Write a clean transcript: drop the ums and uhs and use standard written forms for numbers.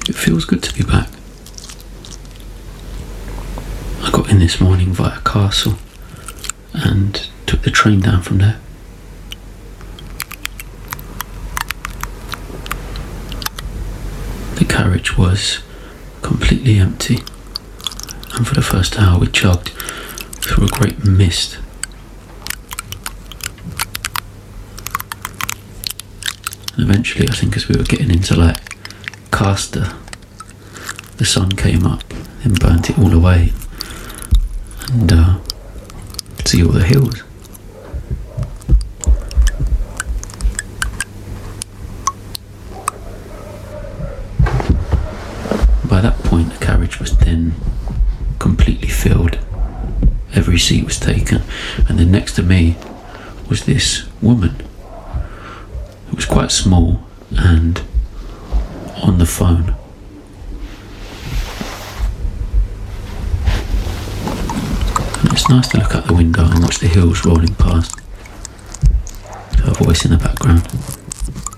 It feels good to be back. I got in this morning via Castle and took the train down from there. The carriage was completely empty, and for the first hour we chugged through a great mist. And eventually, I think as we were getting into like Caster, the sun came up and burnt it all away, and could see all the hills. By that point, the carriage was then completely filled. Every seat was taken, and then next to me was this woman. It was quite small and on the phone. And it's nice to look out the window and watch the hills rolling past. Her voice in the background.